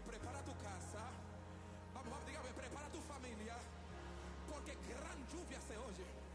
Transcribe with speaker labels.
Speaker 1: prepara tu casa. Vamos, dígame, prepara tu familia. Porque gran lluvia se oye.